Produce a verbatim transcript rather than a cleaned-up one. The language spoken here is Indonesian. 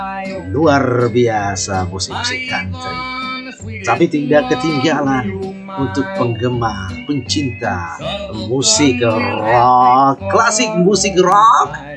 luar biasa musik-musik country. Tapi tidak ketinggalan untuk penggemar, pencinta musik rock, klasik musik rock